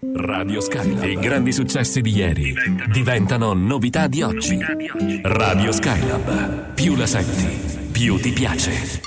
Radio Skylab. I grandi successi di ieri diventano novità di oggi. Radio Skylab. Più la senti, più ti piace.